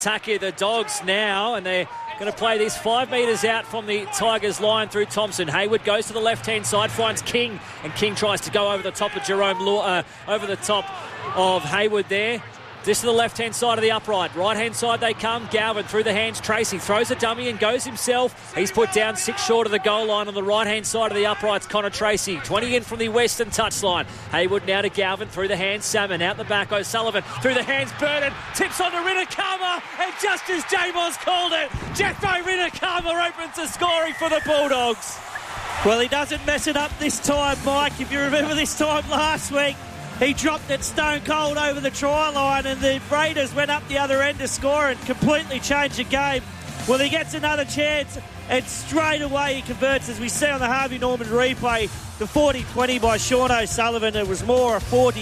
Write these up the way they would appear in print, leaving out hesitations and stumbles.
Attack here, the Dogs now, and they're going to play this 5 metres out from the Tigers line through Thompson. Hayward goes to the left-hand side, finds King, and King tries to go over the top of over the top of Hayward there. This to the left-hand side of the upright. Right-hand side they come. Galvin through the hands. Tracy throws a dummy and goes himself. He's put down 6 short of the goal line on the right-hand side of the uprights. Connor Tracy, 20 in from the western touchline. Hayward now to Galvin through the hands. Salmon out the back. O'Sullivan through the hands. Burden tips on to Rinakama, and just as J-Moz called it, Jethro Rinakama opens the scoring for the Bulldogs. Well, he doesn't mess it up this time, Mike. If you remember this time last week, he dropped it stone cold over the try line, and the Raiders went up the other end to score and completely changed the game. Well, he gets another chance, and straight away he converts, as we see on the Harvey Norman replay, the 40-20 by Sean O'Sullivan. It was more a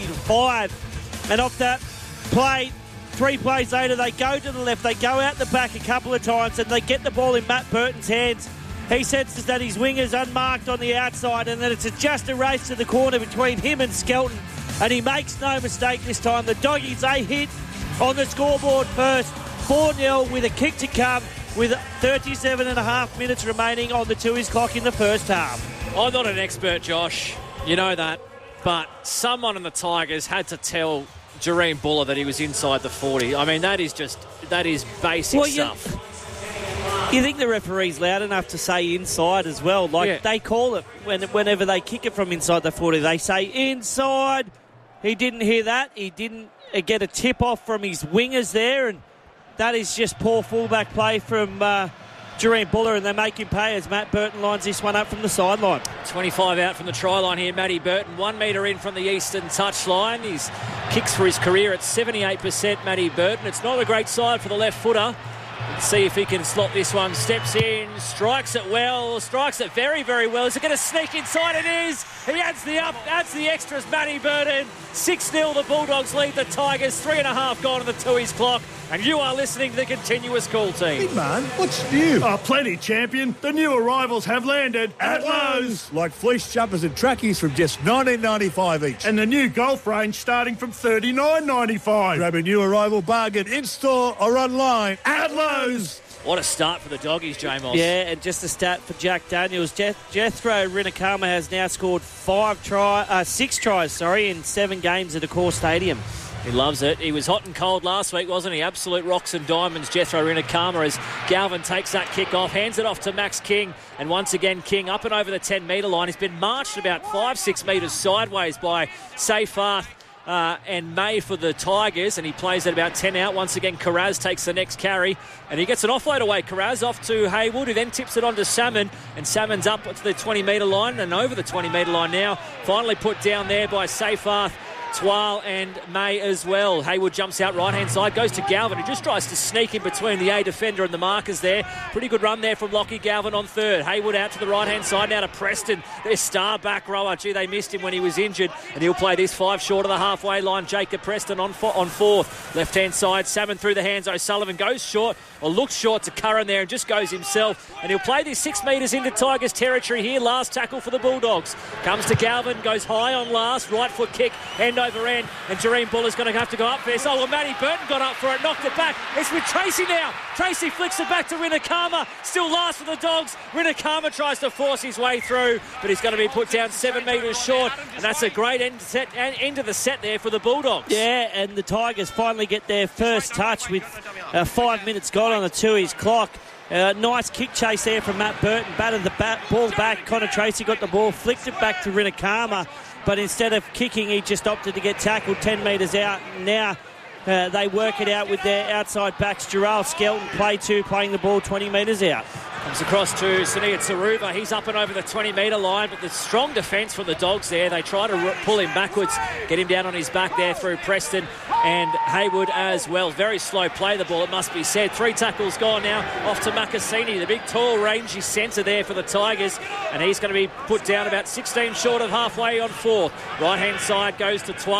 40-5. And off that play, 3 plays later, they go to the left, they go out the back a couple of times, and they get the ball in Matt Burton's hands. He senses that his winger's unmarked on the outside, and that it's just a race to the corner between him and Skelton. And he makes no mistake this time. The Doggies, they hit on the scoreboard first. 4-0 with a kick to come with 37.5 minutes remaining on the Tooheys clock in the first half. I'm not an expert, Josh. You know that. But someone in the Tigers had to tell Jareen Buller that he was inside the 40. I mean, that is basic stuff. You think the referee's loud enough to say inside as well? They call it whenever they kick it from inside the 40. They say inside. He didn't hear that. He didn't get a tip-off from his wingers there, and that is just poor fullback play from Jareen Buller, and they make him pay as Matt Burton lines this one up from the sideline. 25 out from the try line here, Matty Burton. 1 metre in from the eastern touchline. He's kicks for his career at 78%, Matty Burton. It's not a great side for the left footer. Let's see if he can slot this one. Steps in, strikes it well, strikes it very, very well. Is it going to sneak inside? It is. He adds the extras, Matty Burton. 6-0, the Bulldogs lead the Tigers. 3.5 gone on the Tooheys clock. And you are listening to the Continuous Call team. Hey, man, what's new? Oh, plenty, champion. The new arrivals have landed at Lowe's. Like fleece jumpers and trackies from just $19.95 each. And the new golf range starting from $39.95. Grab a new arrival bargain in-store or online at Lowe's. What a start for the Doggies, J-Moz. Yeah, and just a stat for Jack Daniels. Jethro Rinakama has now scored 6 tries in 7 games at Accor Stadium. He loves it. He was hot and cold last week, wasn't he? Absolute rocks and diamonds, Jethro Rinakama, as Galvin takes that kick off, hands it off to Max King, and once again King up and over the 10-metre line. He's been marched about 5-6 metres sideways by Seyfarth and May for the Tigers, and he plays at about 10 out. Once again, Carraz takes the next carry, and he gets an offload away. Carraz off to Hayward, who then tips it on to Salmon, and Salmon's up to the 20-metre line and over the 20-metre line now. Finally put down there by Seyfarth, Twal and May as well. Hayward jumps out right-hand side, goes to Galvin, who just tries to sneak in between the A defender and the markers there. Pretty good run there from Lockie Galvin on third. Hayward out to the right-hand side, now to Preston, their star back rower. Gee, they missed him when he was injured, and he'll play this 5 short of the halfway line. Jacob Preston on fourth. Left-hand side, Salmon through the hands. O'Sullivan goes short, or looks short to Curran there, and just goes himself. And he'll play this 6 metres into Tigers territory here. Last tackle for the Bulldogs. Comes to Galvin, goes high on last. Right foot kick, end over end. And Jareen Buller's going to have to go up first. Oh, well, Matty Burton got up for it, knocked it back. It's with Tracy now. Tracy flicks it back to Rinakama. Still last for the Dogs. Rinakama tries to force his way through, but he's going to be put down 7 metres short. And that's a great end of the set there for the Bulldogs. Yeah, and the Tigers finally get their first touch with 5 minutes gone on the Tooheys clock. Nice kick chase there from Matt Burton. Batted the ball back. Connor Tracy got the ball, flicked it back to Rinakama. But instead of kicking, he just opted to get tackled 10 metres out. Now they work it out with their outside backs. Jarrell Skelton, playing the ball 20 metres out. Comes across to Sania Tsaruva. He's up and over the 20-metre line, but the strong defence from the Dogs there. They try to pull him backwards, get him down on his back there through Preston and Hayward as well. Very slow play, the ball, it must be said. 3 tackles gone now, off to Makasini, the big, tall, rangy centre there for the Tigers, and he's going to be put down about 16 short of halfway on fourth. Right-hand side goes to Twal.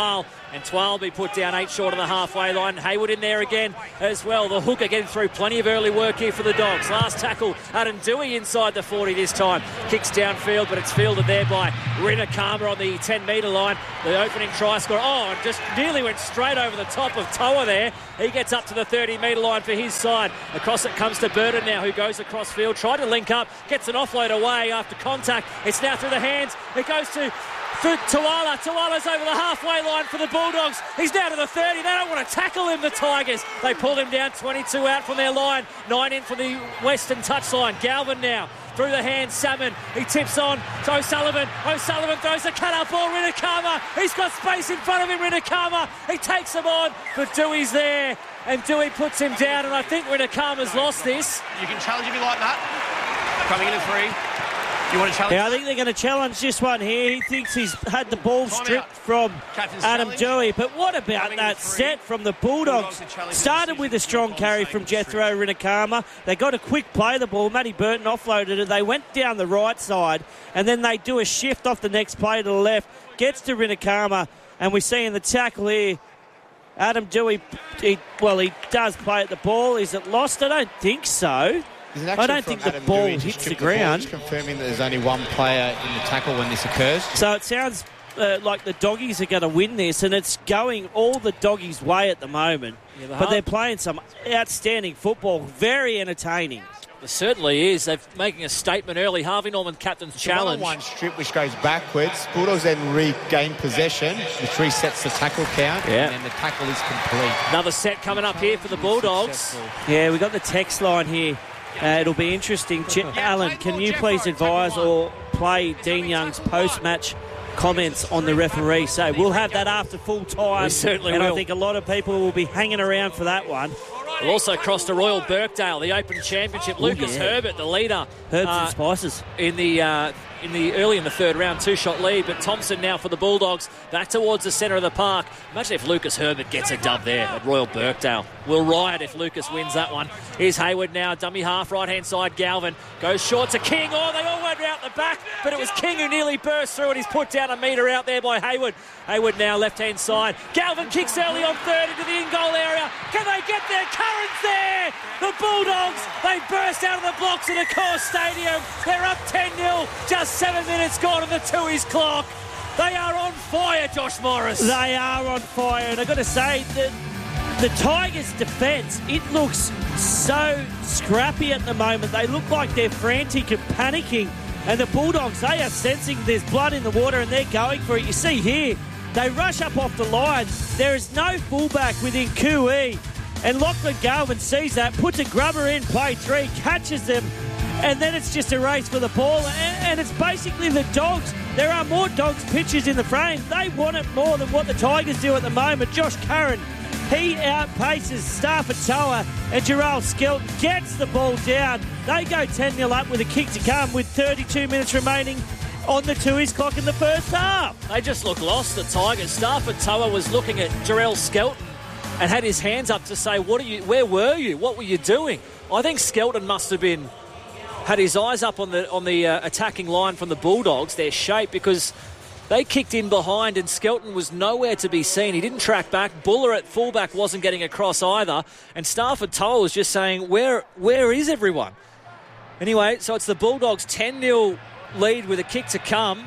And Twalby put down 8 short of the halfway line. Hayward in there again as well. The hooker getting through plenty of early work here for the Dogs. Last tackle, Adam Dewey inside the 40 this time. Kicks downfield, but it's fielded there by Rinakama on the 10-metre line. The opening try score. And just nearly went straight over the top of Toa there. He gets up to the 30-metre line for his side. Across it comes to Burton now, who goes across field. Tried to link up, gets an offload away after contact. It's now through the hands. It goes to Tuala. Tuala's over the halfway line for the Bulldogs. He's down to the 30. They don't want to tackle him, the Tigers. They pulled him down, 22 out from their line. 9 in for the Western touchline. Galvin now through the hands. Salmon. He tips on to O'Sullivan. O'Sullivan throws a cut-up ball. Rinakama. He's got space in front of him. Rinakama. He takes him on, but Dewey's there. And Dewey puts him down, and I think Rinakama's lost this. You can challenge him like that. Coming in at 3. You want to challenge? Yeah, I think they're going to challenge this one here. He thinks he's had the ball stripped from Adam Dewey. But what about that set from the Bulldogs? Started with a strong carry from Jethro Rinakama. They got a quick play of the ball. Matty Burton offloaded it. They went down the right side, and then they do a shift off the next play to the left. Gets to Rinakama, and we see in the tackle here, Adam Dewey, he does play at the ball. Is it lost? I don't think so. I don't think the ball hits the ground. Just confirming that there's only one player in the tackle when this occurs. So it sounds like the Doggies are going to win this, and it's going all the Doggies' way at the moment. Yeah, but they're playing some outstanding football, very entertaining. It certainly is. They're making a statement early. Harvey Norman captain's challenge. One strip which goes backwards. Bulldogs then regain possession, which resets the tackle count, and then the tackle is complete. Another set coming up here for the Bulldogs. Successful. Yeah, we got the text line here. It'll be interesting. Alan, can you please advise or play Dean Young's post-match comments on the referee? So we'll have that after full time. We certainly will. And I think a lot of people will be hanging around for that one. We'll also cross to Royal Birkdale, the Open Championship. Lucas Herbert, the leader. Herbs and Spices. In the early in the third round, 2-shot lead. But Thompson now for the Bulldogs, back towards the centre of the park. Imagine if Lucas Herbert gets a dub there at Royal Birkdale. We'll riot if Lucas wins that one. Here's Hayward now, dummy half, right-hand side, Galvin. Goes short to King. They all went out the back, but it was King who nearly burst through, and he's put down a metre out there by Hayward. Hayward now left-hand side. Galvin kicks early on third into the in-goal area. Can they get there? Curran's there! The Bulldogs, they burst out of the blocks at Accor Stadium. They're up 10-0, just 7 minutes gone on the Tooheys clock. They are on fire, Josh Morris. They are on fire, and I've got to say that the Tigers' defence, it looks so scrappy at the moment. They look like they're frantic and panicking. And the Bulldogs, they are sensing there's blood in the water and they're going for it. You see here, they rush up off the line. There is no fullback within QE. And Lachlan Galvin sees that, puts a grubber in, play 3, catches them, and then it's just a race for the ball. And it's basically the Dogs. There are more Dogs pitches in the frame. They want it more than what the Tigers do at the moment. Josh Curran, he outpaces Stafford Toa, and Gerald Skelton gets the ball down. They go 10-0 up with a kick to come with 32 minutes remaining on the Tooheys clock in the first half. They just look lost, the Tigers. Stafford Toa was looking at Gerald Skelton and had his hands up to say, where were you? What were you doing? I think Skelton must have had his eyes up on the attacking line from the Bulldogs, their shape, because they kicked in behind and Skelton was nowhere to be seen. He didn't track back. Buller at fullback wasn't getting across either. And Stafford Toa was just saying, where is everyone? Anyway, so it's the Bulldogs 10-0 lead with a kick to come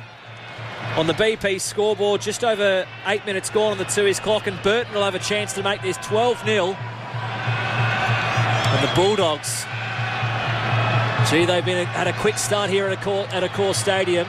on the BP scoreboard. Just over 8 minutes gone on the Tooheys clock, and Burton will have a chance to make this 12-0. And the Bulldogs, they've had a quick start here at Accor Stadium.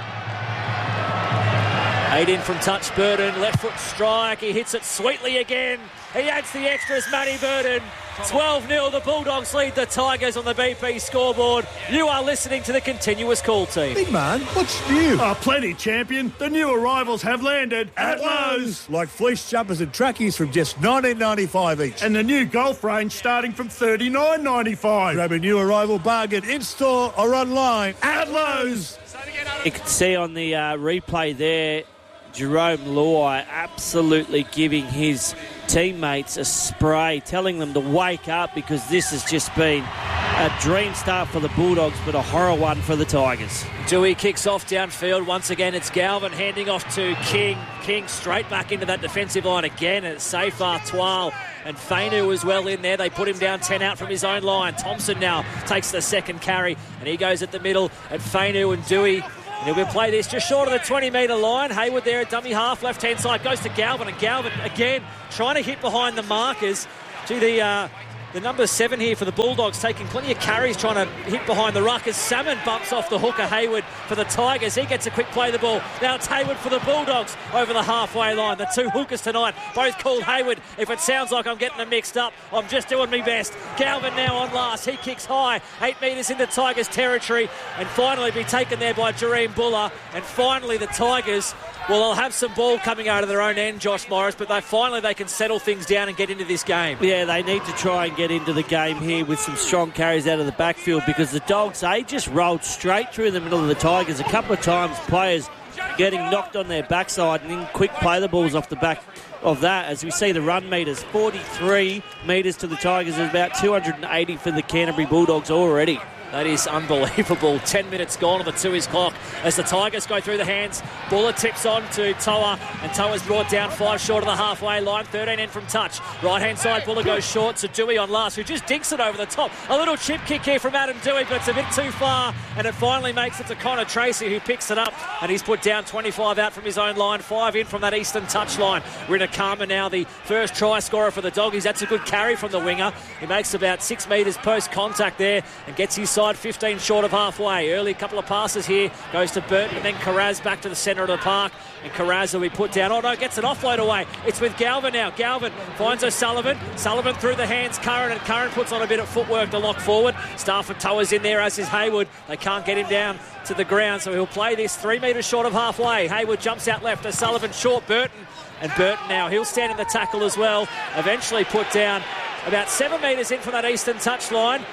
8 in from touch, Burton, left foot strike, he hits it sweetly again. He adds the extras, Matty Burton. 12-0, the Bulldogs lead the Tigers on the BP scoreboard. You are listening to the Continuous Call team. Big man, what's new? Plenty, champion. The new arrivals have landed at Lowe's. Like fleece jumpers and trackies from just $19.95 each. And the new golf range starting from $39.95. Grab a new arrival bargain in-store or online at Lowe's. You can see on the replay there, Jerome Luai absolutely giving his teammates a spray, telling them to wake up because this has just been a dream start for the Bulldogs, but a horror one for the Tigers. Dewey kicks off downfield. Once again, it's Galvin handing off to King. King straight back into that defensive line again. And it's Safar, Twal and Fainu as well in there. They put him down 10 out from his own line. Thompson now takes the second carry, and he goes at the middle at Fainu and Dewey. And he'll play this just short of the 20-metre line. Hayward there at dummy half, left-hand side, goes to Galvin. And Galvin, again, trying to hit behind the markers. Gee, the number 7 here for the Bulldogs taking plenty of carries trying to hit behind the ruckers. Salmon bumps off the hooker, Hayward, for the Tigers. He gets a quick play the ball. Now it's Hayward for the Bulldogs over the halfway line. The two hookers tonight, both called Hayward. If it sounds like I'm getting them mixed up, I'm just doing my best. Galvin now on last. He kicks high, 8 metres into Tigers territory, and finally be taken there by Jareem Buller. And finally the Tigers, well, they'll have some ball coming out of their own end, Josh Morris, but they can settle things down and get into this game. Yeah, they need to try and get into the game here with some strong carries out of the backfield, because the Dogs, they just rolled straight through the middle of the Tigers. A couple of times players getting knocked on their backside and then quick play the balls off the back of that. As we see the run metres, 43 metres to the Tigers and about 280 for the Canterbury Bulldogs already. That is unbelievable. 10 minutes gone on the 2's clock as the Tigers go through the hands. Buller tips on to Toa, and Toa's brought down 5 short of the halfway line. 13 in from touch. Right-hand side, Buller goes short to Dewey on last, who just dinks it over the top. A little chip kick here from Adam Dewey, but it's a bit too far, and it finally makes it to Connor Tracy, who picks it up, and he's put down 25 out from his own line, 5 in from that eastern touch line. Rinakama now the first try scorer for the Doggies. That's a good carry from the winger. He makes about 6 metres post-contact there and gets his side 15 short of halfway. Early couple of passes here. Goes to Burton and then Carraz back to the centre of the park. And Carraz will be put down. Oh no, gets an offload away. It's with Galvin now. Galvin finds O'Sullivan. Sullivan through the hands, Curran, and Curran puts on a bit of footwork to lock forward. Stafford Toa's in there, as is Hayward. They can't get him down to the ground, so he'll play this 3 metres short of halfway. Hayward jumps out left. O'Sullivan short, Burton. And Burton now, he'll stand in the tackle as well. Eventually put down about 7 metres in from that eastern touch line.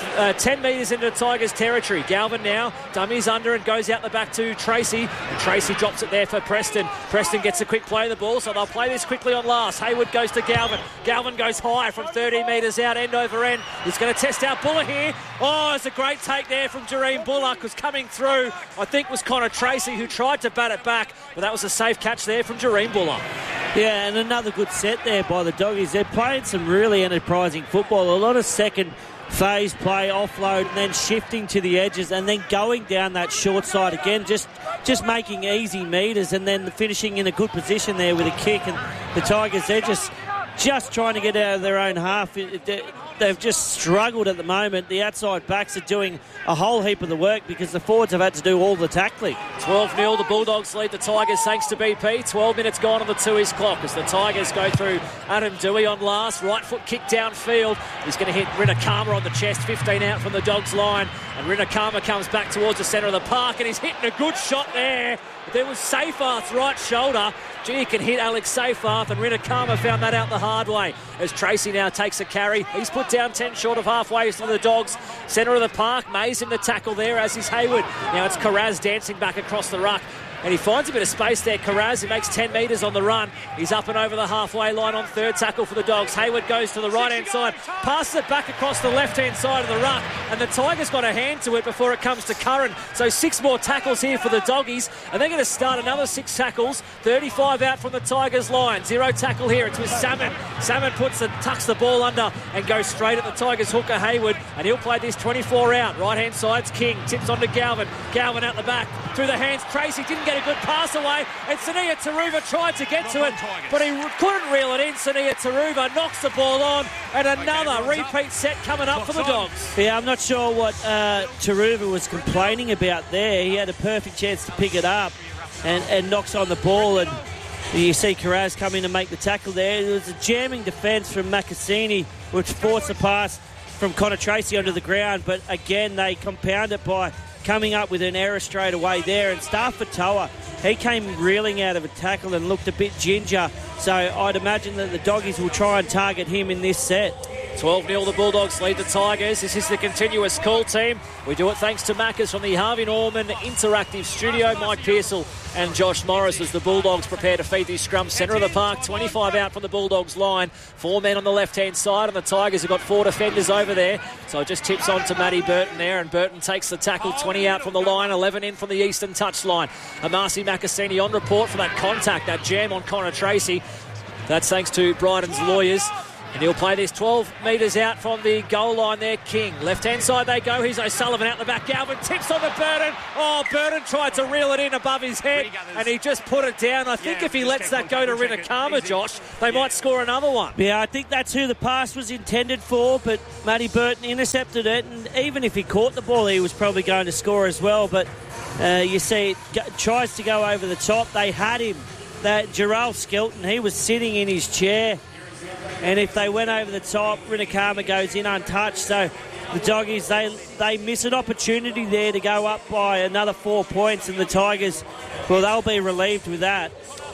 10 metres into Tigers territory. Galvin now dummies under and goes out the back to Tracy, and Tracy drops it there for Preston. Preston gets a quick play of the ball, so they'll play this quickly on last. Hayward goes to Galvin. Galvin goes high from 30 metres out, end over end. He's going to test out Buller here. Oh, it's a great take there from Jareem Buller, because coming through, I think, was Connor Tracy, who tried to bat it back, but that was a safe catch there from Jareem Buller. Yeah, and another good set there by the Doggies. They're playing some really enterprising football. A lot of second phase play, offload, and then shifting to the edges, and then going down that short side again, just making easy metres, and then finishing in a good position there with a kick. And the Tigers, they're just trying to get out of their own half. They've just struggled at the moment. The outside backs are doing a whole heap of the work because the forwards have had to do all the tackling. 12-0, the Bulldogs lead the Tigers thanks to BP. 12 minutes gone on the 2's clock as the Tigers go through. Adam Dewey on last, right foot kick downfield. He's going to hit Rinakama on the chest, 15 out from the Dogs line. And Rinakama comes back towards the centre of the park, and he's hitting a good shot there. There was Seyfarth's right shoulder. Gee, he can hit Alex Seyfarth, and Rinakama found that out the hard way. As Tracy now takes a carry, he's put down 10 short of halfway for the Dogs. Centre of the park, Mays in the tackle there, as is Hayward. Now it's Carraz dancing back across the ruck. And he finds a bit of space there. Carraz, he makes 10 metres on the run. He's up and over the halfway line on third tackle for the Dogs. Hayward goes to the right-hand side, passes it back across the left-hand side of the ruck, and the Tigers got a hand to it before it comes to Curran. So 6 more tackles here for the Doggies, and they're going to start another 6 tackles. 35 out from the Tigers line. 0 tackle here. It's with Salmon. Salmon tucks the ball under and goes straight at the Tigers hooker, Hayward, and he'll play this 24 out. Right-hand side's King. Tips on to Galvin. Galvin out the back. Through the hands. Tracy didn't get a good pass away, and Sania Taruva tried to get to it, but he couldn't reel it in. Sania Taruva knocks the ball on, and another repeat set coming up for the Dogs. Yeah, I'm not sure what Taruva was complaining about there. He had a perfect chance to pick it up and knocks on the ball, and you see Carraz come in and make the tackle there. It was a jamming defence from Macassini, which forced a pass from Connor Tracy onto the ground, but again they compound it by coming up with an error straight away there. And Stafford Toa, he came reeling out of a tackle and looked a bit ginger, so I'd imagine that the Doggies will try and target him in this set. 12-0 the Bulldogs lead the Tigers. This is the continuous call team. We do it thanks to Macca's from the Harvey Norman Interactive Studio. Mike Pearsall and Josh Morris as the Bulldogs prepare to feed the scrum centre of the park. 25 out from the Bulldogs line. 4 men on the left-hand side, and the Tigers have got 4 defenders over there. So it just tips on to Matty Burton there, and Burton takes the tackle. 20 out from the line, 11 in from the eastern touchline. Amasi Makassini on report for that contact, that jam on Connor Tracy. That's thanks to Bryden's lawyers. And he'll play this 12 metres out from the goal line there. King. Left-hand side they go. Here's O'Sullivan out the back. Galvin tips on the Burton. Oh, Burton tried to reel it in above his head, and he just put it down. I think if he lets that go to Rinakama, Josh, they might score another one. Yeah, I think that's who the pass was intended for, but Matty Burton intercepted it, and even if he caught the ball, he was probably going to score as well. But you see, it tries to go over the top. They had him. That Jarrell Skelton, he was sitting in his chair. And if they went over the top, Rinakama goes in untouched. So the Doggies, they miss an opportunity there to go up by another 4 points. And the Tigers, well, they'll be relieved with that.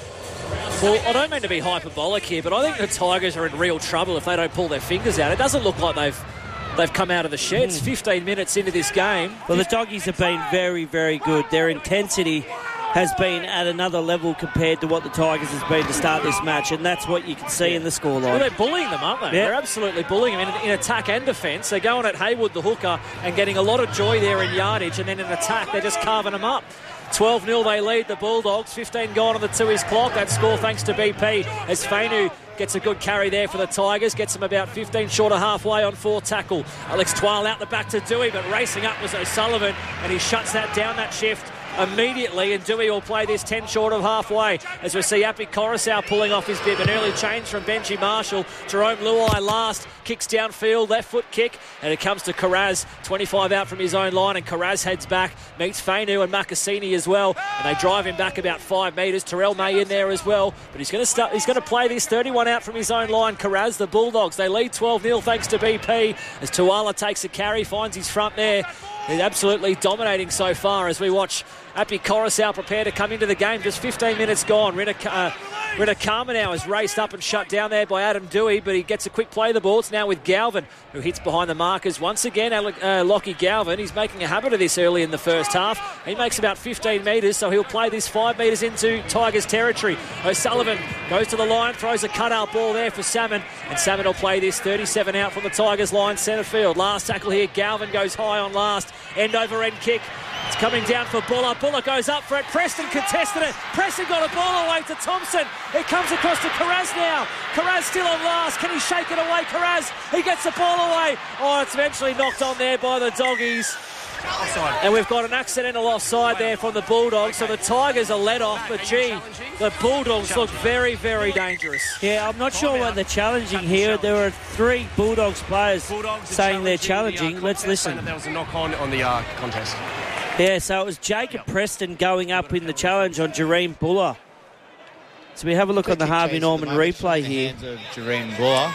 Well, I don't mean to be hyperbolic here, but I think the Tigers are in real trouble if they don't pull their fingers out. It doesn't look like they've come out of the sheds 15 minutes into this game. Well, the Doggies have been very, very good. Their intensity has been at another level compared to what the Tigers has been to start this match, and that's what you can see in the scoreline. Well, they're bullying them, aren't they? Yeah. They're absolutely bullying them in attack and defence. They're going at Haywood, the hooker, and getting a lot of joy there in yardage, and then in attack, they're just carving them up. 12-0 they lead the Bulldogs. 15 gone on the 2-ish clock. That score thanks to BP as Fainu gets a good carry there for the Tigers. Gets them about 15 short of halfway on 4 tackle. Alex Twile out the back to Dewey, but racing up was O'Sullivan, and he shuts that down, that shift, immediately, and Dewey will play this 10 short of halfway as we see Api Coruscant pulling off his bib. An early change from Benji Marshall. Jerome Luai last, kicks downfield, left foot kick, and it comes to Karaz, 25 out from his own line, and Karaz heads back, meets Fainu and Makassini as well, and they drive him back about 5 metres. Terrell May in there as well, but he's going to play this 31 out from his own line. Karaz, the Bulldogs, they lead 12-0 thanks to BP as Tuala takes a carry, finds his front there. He's absolutely dominating so far as we watch Api Coruscant prepare to come into the game. Just 15 minutes gone. Rinakama now is raced up and shut down there by Adam Dewey, but he gets a quick play of the ball. It's now with Galvin, who hits behind the markers. Once again, Lockie Galvin, he's making a habit of this early in the first half. He makes about 15 metres, so he'll play this 5 metres into Tigers territory. O'Sullivan goes to the line, throws a cut-out ball there for Salmon, and Salmon will play this 37 out from the Tigers line, centre field. Last tackle here, Galvin goes high on last. End over end kick. It's coming down for Buller. Buller goes up for it. Preston contested it. Preston got a ball away to Thompson. It comes across to Karaz now. Karaz still on last. Can he shake it away? Karaz, he gets the ball away. Oh, it's eventually knocked on there by the Doggies. Offside. And we've got an accidental offside there from the Bulldogs. So the Tigers are let off, but gee, the Bulldogs look very, very dangerous. Yeah, I'm not sure what they're challenging here. There are 3 Bulldogs players saying they're challenging. Let's listen. There was a knock on the contest. Yeah, so it was Jacob Preston going up in the challenge on Jareem Buller. So we have a look on the Harvey Norman replay here. Jareem Buller.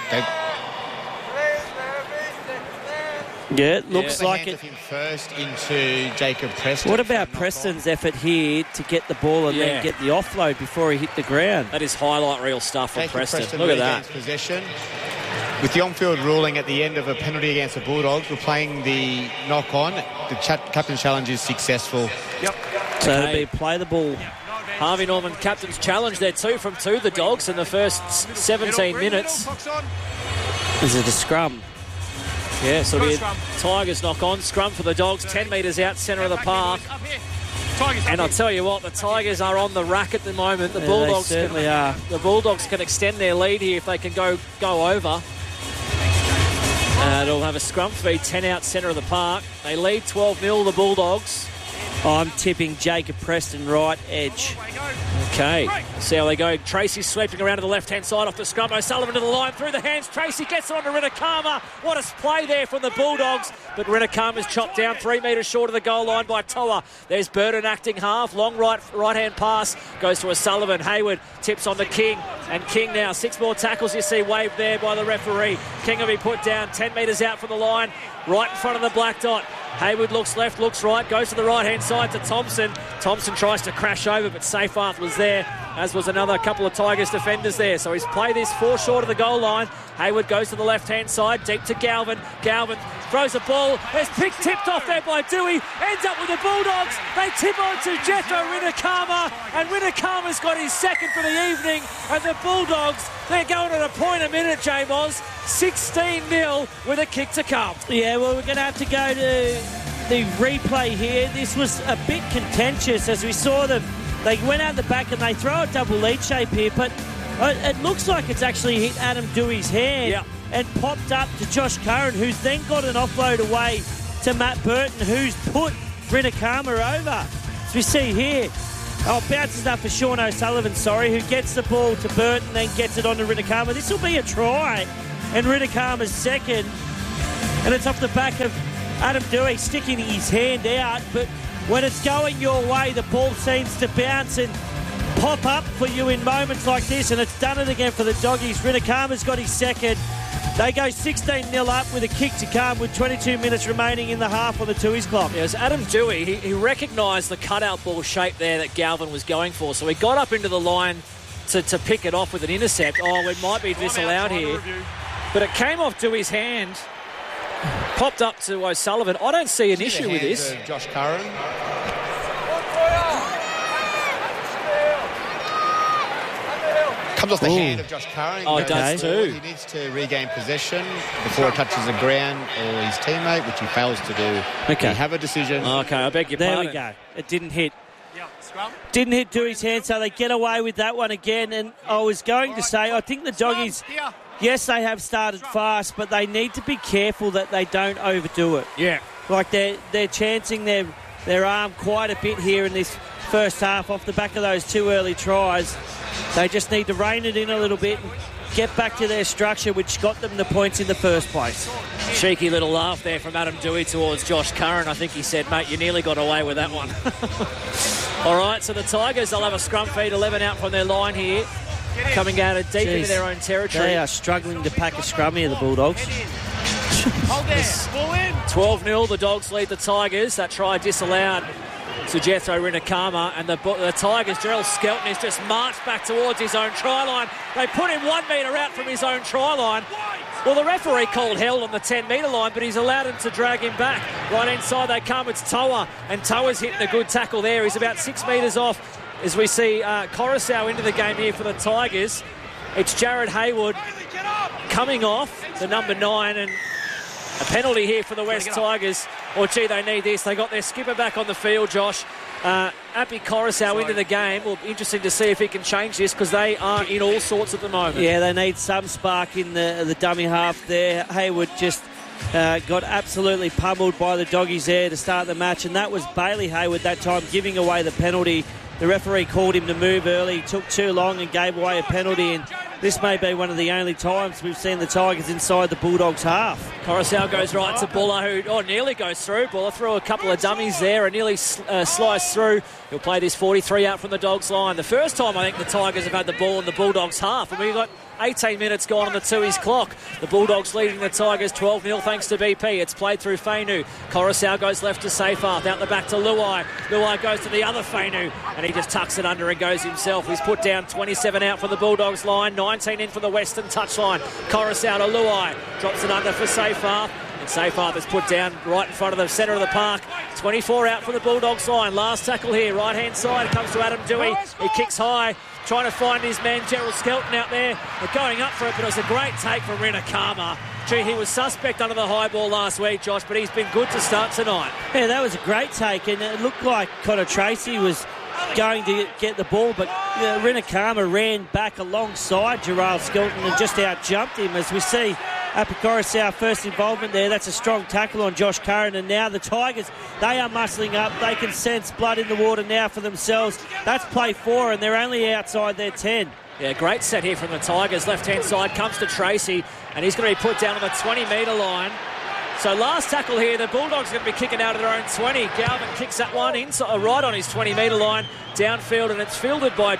Yeah, it looks like it. Him first into Jacob Preston. What about Preston's effort here to get the ball and then get the offload before he hit the ground? That is highlight reel stuff from Preston. Look at that. Possession. With the on-field ruling at the end of a penalty against the Bulldogs, we're playing the knock-on. The captain's challenge is successful. Yep. So it'll be play the ball. Harvey Norman captain's challenge. They're 2 from 2, the Dogs, in the first 17 minutes. Is it a scrum? Yeah, so it'll be a Tigers knock-on. Scrum for the Dogs, 10 metres out, centre of the park. And I'll tell you what, the Tigers are on the rack at the moment. The Bulldogs certainly are. The Bulldogs can extend their lead here if they can go over. It'll have a scrum feed, 10 out, centre of the park. They lead 12-0, the Bulldogs. I'm tipping Jacob Preston right edge. Okay, see how they go. Tracy's sweeping around to the left-hand side off the scrum. O'Sullivan to the line, through the hands. Tracy gets it on to Rinakama. What a play there from the Bulldogs. But Rinakama's chopped down 3 metres short of the goal line by Toa. There's Burton acting half. Long right-hand pass. Goes to O'Sullivan. Hayward tips on to King. And King now, 6 more tackles you see waved there by the referee. King will be put down 10 metres out from the line. Right in front of the black dot. Hayward looks left, looks right, goes to the right-hand side to Thompson. Thompson tries to crash over, but Seyfarth was there. as was another couple of Tigers defenders there. So he's played this 4 short of the goal line. Hayward goes to the left-hand side, deep to Galvin. Galvin throws a ball. There's tipped off there by Dewey. Ends up with the Bulldogs. They tip on to Jethro Rinakama, and Rinakama's got his second for the evening. And the Bulldogs, they're going at a point a minute, J-Moz. 16-0 with a kick to come. Yeah, well, we're going to have to go to the replay here. This was a bit contentious as we saw them. They went out the back and they throw a double lead shape here, but it looks like it's actually hit Adam Dewey's hand and popped up to Josh Curran, who's then got an offload away to Matt Burton, who's put Rinakama over. As we see here, bounces up for Sean O'Sullivan, who gets the ball to Burton, then gets it on to Rinakama. This will be a try, and Rinakama's second, and it's off the back of Adam Dewey sticking his hand out, but when it's going your way, the ball seems to bounce and pop up for you in moments like this, and it's done it again for the Doggies. Rinakama's got his second. They go 16-0 up with a kick to come with 22 minutes remaining in the half on the Tooheys clock. Yeah, it was Adam Dewey. He recognised the cutout ball shape there that Galvin was going for, so he got up into the line to pick it off with an intercept. It might be disallowed here. But it came off Dewey's hand, popped up to O'Sullivan. I don't see an issue with this. Josh Curran. Comes off the hand of Josh Curran. It does too. He needs to regain possession before it touches the ground or his teammate, which he fails to do. Okay. We have a decision. Okay, I beg your There pardon. we go. It didn't hit. Didn't hit Dewey's hand, so they get away with that one again. And I was going to say, I think the Doggies, yes, they have started fast, but they need to be careful that they don't overdo it. Yeah. Like they're chancing their arm quite a bit here in this first half off the back of those 2 early tries. They just need to rein it in a little bit and get back to their structure, which got them the points in the first place. Cheeky little laugh there from Adam Dewey towards Josh Curran. I think he said, mate, you nearly got away with that one. All right, so the Tigers, they'll have a scrum feed, 11 out from their line here, coming out of deep into their own territory. They are struggling to pack a scrum here, the Bulldogs. Hold there. Ball in. 12-0, the Dogs lead the Tigers. That try disallowed to Jethro Rinakama, and the Tigers, Gerald Skelton, has just marched back towards his own try line. They put him 1 metre out from his own try line. Well, the referee called held on the 10-metre line, but he's allowed him to drag him back. Right inside they come, it's Toa, and Toa's hitting a good tackle there. He's about 6 metres off as we see Coruscant into the game here for the Tigers. It's Jared Hayward coming off, the number 9, and a penalty here for the West Tigers. They need this. They got their skipper back on the field, Josh. Api Coruscant into the game. Well, interesting to see if he can change this because they are in all sorts at the moment. Yeah, they need some spark in the dummy half there. Hayward just got absolutely pummeled by the Doggies there to start the match, and that was Bailey Hayward that time giving away the penalty. The referee called him to move early, took too long and gave away a penalty, and this may be one of the only times we've seen the Tigers inside the Bulldogs' half. Coruscant goes right to Buller, who nearly goes through. Buller threw a couple of dummies there and nearly sliced through. He'll play this 43 out from the Dogs' line. The first time I think the Tigers have had the ball in the Bulldogs' half, and we've got 18 minutes gone on the Tooheys clock. The Bulldogs leading the Tigers 12-0 thanks to BP. It's played through Fainu. Coruscant goes left to Seyfarth, out the back to Luai. Luai goes to the other Fainu, and he just tucks it under and goes himself. He's put down 27 out for the Bulldogs line, 19 in for the Western touchline. Coruscant to Luai, drops it under for Seyfarth. And Seyfarth is put down right in front of the centre of the park. 24 out for the Bulldogs line. Last tackle here, right-hand side. It comes to Adam Dewey. He kicks high, trying to find his man, Gerald Skelton, out there. They're going up for it, but it was a great take from Rinakama. Gee, he was suspect under the high ball last week, Josh, but he's been good to start tonight. Yeah, that was a great take, and it looked like Connor Tracy was going to get the ball, but Rinakama ran back alongside Gerald Skelton and just out-jumped him. As we see Apikoris, our first involvement there, that's a strong tackle on Josh Curran, and now the Tigers, they are muscling up. They can sense blood in the water now for themselves. That's play 4, and they're only outside their 10. Yeah, great set here from the Tigers. Left-hand side comes to Tracy, and he's going to be put down on the 20-metre line. So last tackle here, the Bulldogs are going to be kicking out of their own 20. Galvin kicks that one inside, right on his 20-metre line, downfield, and it's fielded by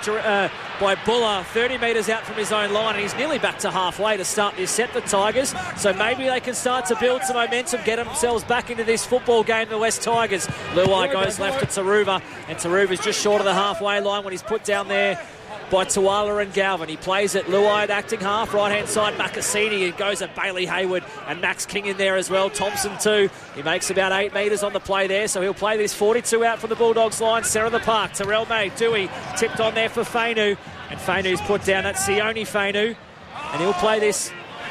Buller, 30 metres out from his own line, and he's nearly back to halfway to start this set, the Tigers. So maybe they can start to build some momentum, get themselves back into this football game, the West Tigers. Luai goes left to Taruva, and Taruva's just short of the halfway line when he's put down there by Tuala and Galvin. He plays at Luai acting half, right-hand side, Makasini. He goes at Bailey Hayward and Max King in there as well. Thompson too. He makes about 8 metres on the play there, so he'll play this 42 out from the Bulldogs line, centre of the park. Terrell May, Dewey tipped on there for Fainu, and Fainu's put down. That's Sione Fainu, and he'll play this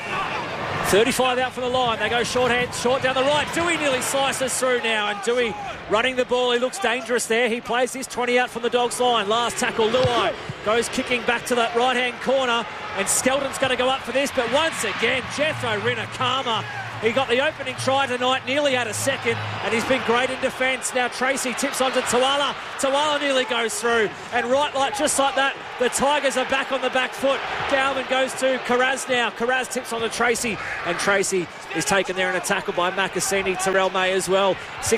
35 out from the line. They go short down the right. Dewey nearly slices through now, and Dewey running the ball. He looks dangerous there. He plays this 20 out from the Dogs line. Last tackle, Luai goes kicking back to that right-hand corner, and Skelton's going to go up for this, but once again, Jethro Rinakama. He got the opening try tonight, nearly had a second, and he's been great in defence. Now Tracy tips onto Tuala. Tuala nearly goes through, and just like that, the Tigers are back on the back foot. Galvin goes to Karaz now. Karaz tips onto Tracy, and Tracy is taken there in a tackle by Makasini. Terrell May as well.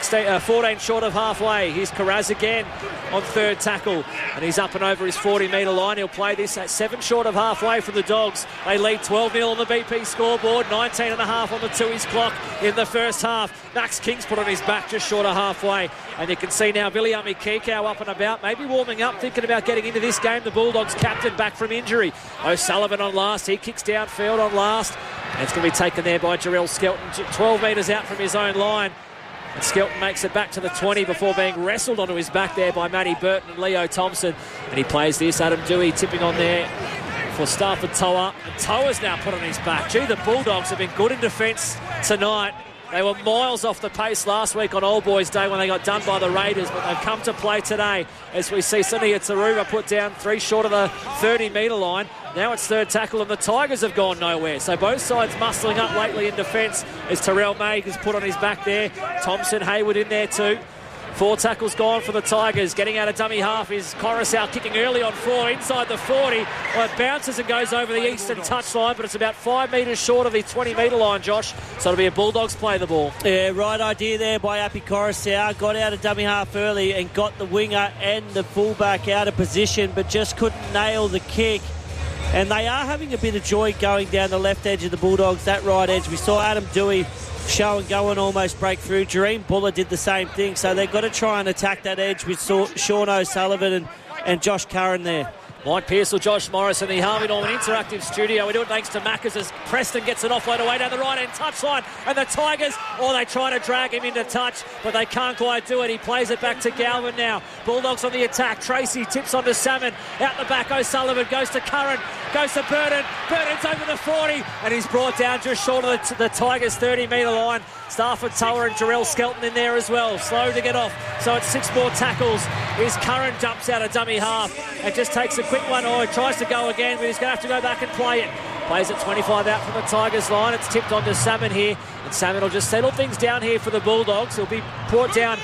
14 short of halfway. Here's Karaz again on third tackle, and he's up and over his 40-metre line. He'll play this at 7 short of halfway for the Dogs. They lead 12-0 on the BP scoreboard, 19.5 on the Tui's clock in the first half. Max King's put on his back just short of halfway, and you can see now Viliami Kikau up and about, maybe warming up, thinking about getting into this game. The Bulldogs captain back from injury. O'Sullivan on last. He kicks downfield on last, and it's going to be taken there by Jarrell Skelton, 12 metres out from his own line. And Skelton makes it back to the 20 before being wrestled onto his back there by Matty Burton and Leo Thompson. And he plays this. Adam Dewey tipping on there for Stafford Toa. And Toa's now put on his back. Gee, the Bulldogs have been good in defence tonight. They were miles off the pace last week on Old Boys Day when they got done by the Raiders, but they've come to play today as we see Sunia Taruva put down 3 short of the 30-metre line. Now it's third tackle, and the Tigers have gone nowhere. So both sides muscling up lately in defence as Terrell May has put on his back there. Thompson, Hayward in there too. 4 tackles gone for the Tigers. Getting out of dummy half is Coruscant, kicking early on 4 inside the 40. Well, it bounces and goes over the eastern touchline, but it's about 5 metres short of the 20-metre line, Josh. So it'll be a Bulldogs play the ball. Yeah, right idea there by Api Coruscant. Got out of dummy half early and got the winger and the fullback out of position, but just couldn't nail the kick. And they are having a bit of joy going down the left edge of the Bulldogs, that right edge. We saw Adam Dewey show and go and almost break through. Jareem Buller did the same thing, so they've got to try and attack that edge with Sean O'Sullivan and Josh Curran there. Mike Pearsall, Josh Morris in the Harvey Norman Interactive Studio. We do it thanks to Maccas as Preston gets an offload away down the right-hand touchline. And the Tigers, they try to drag him into touch, but they can't quite do it. He plays it back to Galvin now. Bulldogs on the attack. Tracy tips onto Salmon. Out the back, O'Sullivan goes to Curran. Goes to Burton. Burton's over the 40, and he's brought down just short of the Tigers' 30-metre line. Stafford Toa and Jarrell Skelton in there as well. Slow to get off. So it's 6 more tackles. Here's Curran, jumps out of dummy half and just takes a quick one. He tries to go again, but he's going to have to go back and play it. Plays it 25 out from the Tigers line. It's tipped onto Salmon here, and Salmon will just settle things down here for the Bulldogs. He'll be brought down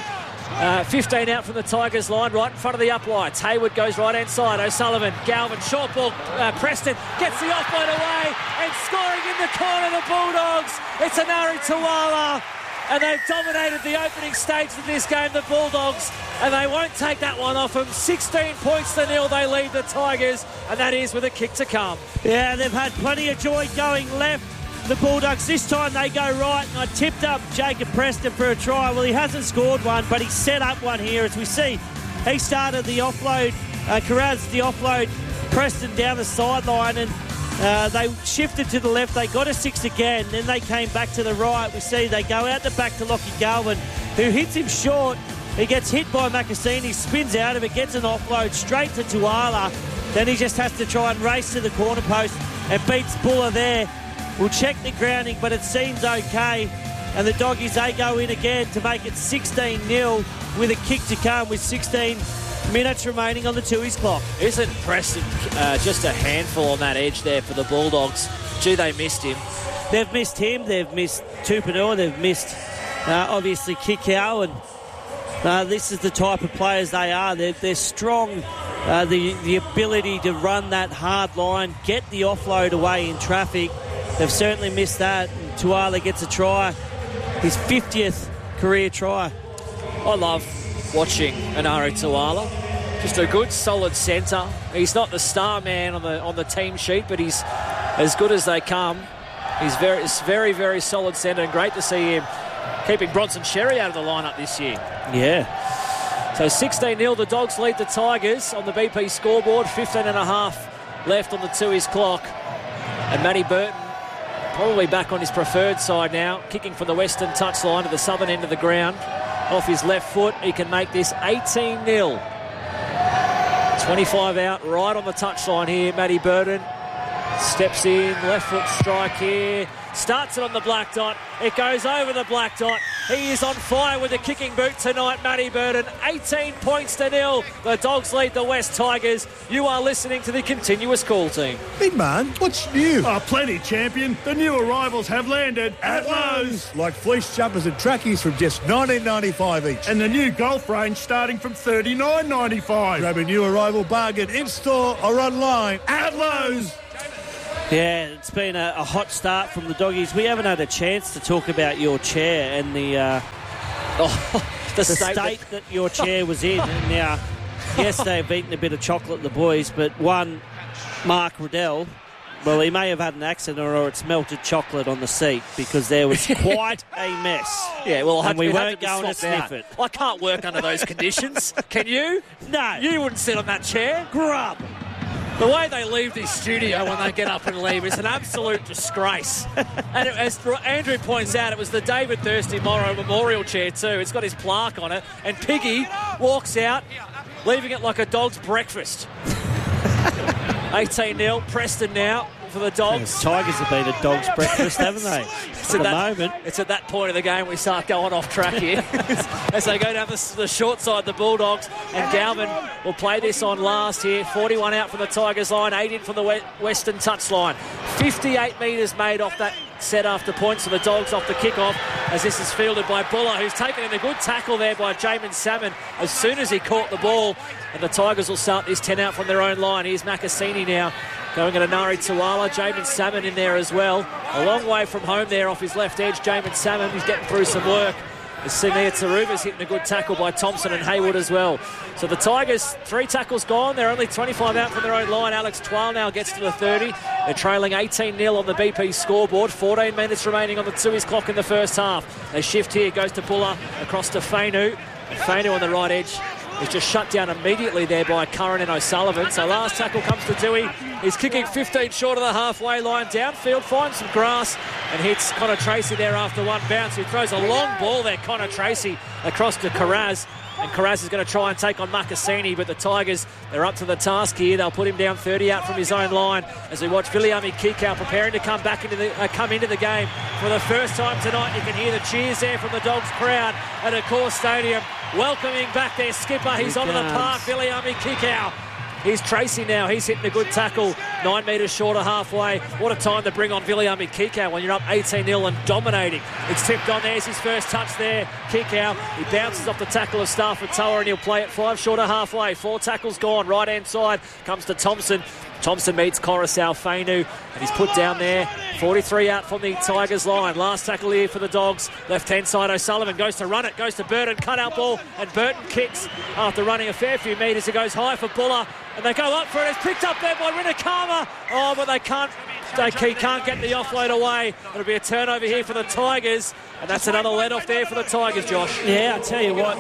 15 out from the Tigers line, right in front of the uprights. Hayward goes right-hand side. O'Sullivan, Galvin, short ball. Preston gets the offload away and scoring in the corner, the Bulldogs. It's Anari Tuala, and they've dominated the opening stage of this game, the Bulldogs, and they won't take that one off them. 16 points to 0, they lead the Tigers, and that is with a kick to come. Yeah, they've had plenty of joy going left. The Bulldogs, this time they go right, and I tipped up Jacob Preston for a try. Well, he hasn't scored one, but he set up one here. As we see, he started the offload, Karaz the offload, Preston down the sideline, and they shifted to the left. They got a 6 again, then they came back to the right. We see they go out the back to Lockie Galvin, who hits him short. He gets hit by Makasini, spins out of it, gets an offload straight to Tuala. Then he just has to try and race to the corner post and beats Buller there. We'll check the grounding, but it seems okay. And the Doggies, they go in again to make it 16-0 with a kick to come with 16 minutes remaining on the Tui's clock. Isn't Preston just a handful on that edge there for the Bulldogs? Gee, they missed him. They've missed him. They've missed Tupanua. They've missed, obviously, Kikau. And this is the type of players they are. They're strong. The ability to run that hard line, get the offload away in traffic. They've certainly missed that. And Tuala gets a try, his 50th career try. I love watching Anari Tuala. Just a good, solid centre. He's not the star man on the team sheet, but he's as good as they come. He's very, very solid centre, and great to see him keeping Bronson Sherry out of the lineup this year. Yeah. So 16-0, the Dogs lead the Tigers on the BP scoreboard. 15.5 left on the Tui's clock. And Matty Burton probably back on his preferred side now, kicking from the western touchline to the southern end of the ground. Off his left foot, he can make this 18-0. 25 out, right on the touchline here, Matty Burton. Steps in, left foot strike here. Starts it on the black dot. It goes over the black dot. He is on fire with a kicking boot tonight, Matty Burton. 18 points to 0. The Dogs lead the West Tigers. You are listening to the Continuous Call team. Big man, what's new? Oh, plenty, champion. The new arrivals have landed at Lowe's. Like fleece jumpers and trackies from just $19.95 each. And the new golf range starting from $39.95. Grab a new arrival bargain in-store or online At Lowe's. Yeah, it's been a hot start from the Doggies. We haven't had a chance to talk about your chair and the state that your chair was in. And now, yes, they've eaten a bit of chocolate, the boys, but one, Mark Riddell, well, he may have had an accident or it's melted chocolate on the seat because there was quite a mess. Yeah, well, and we weren't going to sniff it. I can't work under those conditions. Can you? No. You wouldn't sit on that chair. Grub. The way they leave this studio when they get up and leave is an absolute disgrace. And as Andrew points out, it was the David Thirsty Morrow Memorial chair too. It's got his plaque on it. And Piggy walks out, leaving it like a dog's breakfast. 18-0, Preston now for the Dogs. The Tigers have been a dog's breakfast, haven't they? For the moment. It's at that point of the game we start going off track here. As they go down the short side, the Bulldogs. And Galvin will play this on last here. 41 out from the Tigers line, 8 in from the western touchline. 58 metres made off that set after points for the Dogs off the kickoff, as this is fielded by Buller, who's taken in a good tackle there by Jamin Salmon as soon as he caught the ball. And the Tigers will start this 10 out from their own line. Here's Makasini now going at Anari Tuala. Jamin Salmon in there as well. A long way from home there off his left edge. Jamin Salmon, he's getting through some work. As Sinia Taruva's hitting a good tackle by Thompson and Hayward as well. So the Tigers, 3 tackles gone. They're only 25 out from their own line. Alex Twal now gets to the 30. They're trailing 18-0 on the BP scoreboard. 14 minutes remaining on the Tui's clock in the first half. They shift here, goes to Buller, across to Fainu. And Fainu on the right edge is just shut down immediately there by Curran and O'Sullivan. So last tackle comes to Dewey. He's kicking 15 short of the halfway line. Downfield, finds some grass and hits Connor Tracy there after one bounce. He throws a long ball there, Connor Tracy, across to Carraz. And Carraz is going to try and take on Makasini, but the Tigers, they're up to the task here. They'll put him down 30 out from his own line as we watch Viliami Kikau preparing to come into the game for the first time tonight. You can hear the cheers there from the Dogs crowd at Accor Stadium, welcoming back their skipper. He's onto the park, Viliami Kikau. Here's Tracy now. He's hitting a good tackle. 9 metres short of halfway. What a time to bring on Viliami Kikau when you're up 18-0 and dominating. It's tipped on. There's his first touch there. Kikau, he bounces off the tackle of Stafford Toa and he'll play it 5 short of halfway. 4 tackles gone. Right-hand side comes to Thompson. Thompson meets Coruscant Fainu and he's put down there. 43 out from the Tigers line. Last tackle here for the Dogs. Left-hand side, O'Sullivan goes to run it. Goes to Burton. Cut out ball. And Burton kicks after running a fair few metres. It goes high for Buller. And they go up for it. It's picked up there by Rinakama. Oh, but they can't get the offload away. It'll be a turnover here for the Tigers. And that's another let-off there for the Tigers, Josh. Yeah, I tell you what,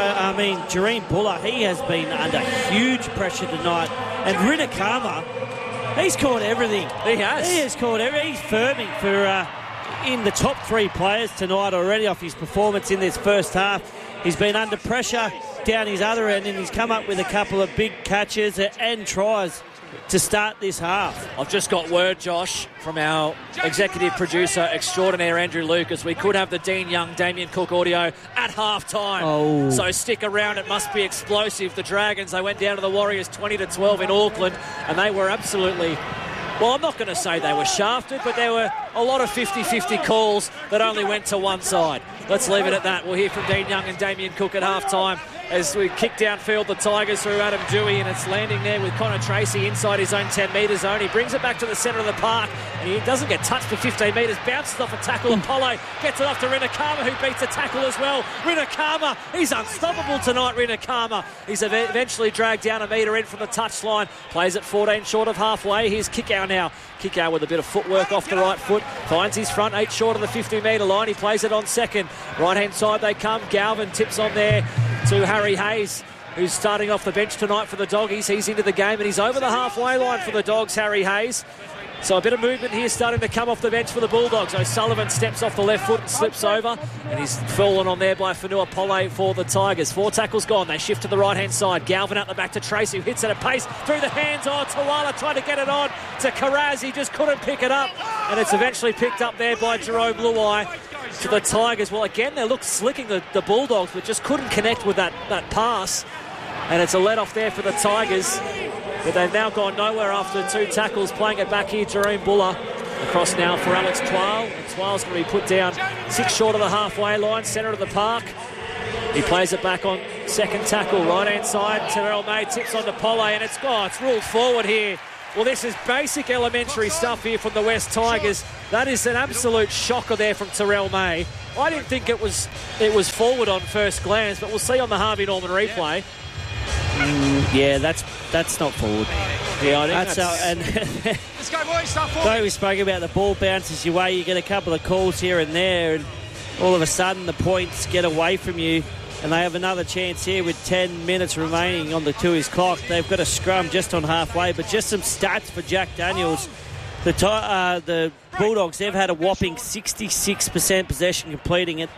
Jareen Buller, he has been under huge pressure tonight. And Rinakama, he's caught everything. He has. He has caught everything. He's firming for in the top 3 players tonight already off his performance in this first half. He's been under pressure down his other end and he's come up with a couple of big catches and tries to start this half. I've just got word, Josh, from our executive producer extraordinaire, Andrew Lucas. We could have the Dean Young, Damien Cook audio at half-time. Oh. So stick around. It must be explosive. The Dragons, they went down to the Warriors 20-12 in Auckland, and they were absolutely... Well, I'm not going to say they were shafted, but there were a lot of 50-50 calls that only went to one side. Let's leave it at that. We'll hear from Dean Young and Damien Cook at half-time as we kick downfield the Tigers through Adam Dewey, and it's landing there with Connor Tracy inside his own 10-metre zone. He brings it back to the centre of the park, and he doesn't get touched for 15 metres. Bounces off a tackle. Apollo gets it off to Rinakama, who beats a tackle as well. Rinakama, he's unstoppable tonight, Rinakama. He's eventually dragged down a metre in from the touchline. Plays it 14 short of halfway. Here's Kikau now. Kikau with a bit of footwork off the right foot. Finds his front 8 short of the 50-metre line. He plays it on second. Right-hand side they come. Galvin tips on there to Harry Hayes, who's starting off the bench tonight for the Doggies. He's into the game and he's over the halfway line for the Dogs, Harry Hayes. So a bit of movement here starting to come off the bench for the Bulldogs. O'Sullivan steps off the left foot and slips over, and he's fallen on there by Fanua Pole for the Tigers. 4 tackles gone. They shift to the right-hand side. Galvin out the back to Tracy, who hits at a pace through the hands. Tawala trying to get it on to Karaz. He just couldn't pick it up, and it's eventually picked up there by Jerome Luai to the Tigers. Well, again, they look slicking the Bulldogs, but just couldn't connect with that pass, and it's a let-off there for the Tigers. But they've now gone nowhere after 2 tackles. Playing it back here, Jerome Buller. Across now for Alex Twal. And Twal's going to be put down 6 short of the halfway line, centre of the park. He plays it back on second tackle, right-hand side. Terrell May tips onto Pole, and it's ruled forward here. Well, this is basic elementary stuff here from the West Tigers. That is an absolute shocker there from Terrell May. I didn't think it was forward on first glance, but we'll see on the Harvey Norman replay. Yeah, that's not forward. Yeah, I think and Let's go, boys. Start forward. though we spoke about the ball bounces your way, you get a couple of calls here and there, and all of a sudden the points get away from you, and they have another chance here with 10 minutes remaining on the Tooheys clock. They've got a scrum just on halfway, but just some stats for Jack Daniels. The Bulldogs, they've had a whopping 66% possession, completing at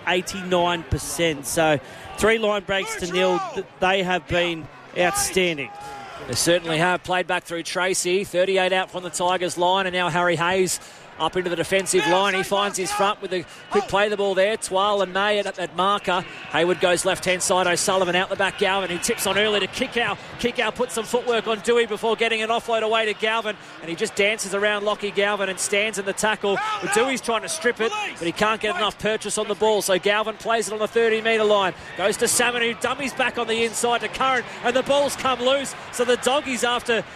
89%. So 3 line breaks to nil. They have been outstanding. They certainly have. Played back through Tracy. 38 out from the Tigers line, and now Harry Hayes up into the defensive line. He finds his front with a quick play the ball there. Twal and May at marker. Hayward goes left-hand side. O'Sullivan out the back. Galvin, who tips on early to Kickow. Kickow puts some footwork on Dewey before getting an offload away to Galvin, and he just dances around Lockie Galvin and stands in the tackle. But Dewey's trying to strip it, but he can't get enough purchase on the ball, so Galvin plays it on the 30-metre line. Goes to Salmon, who dummies back on the inside to Curran, and the ball's come loose. So the Doggies, after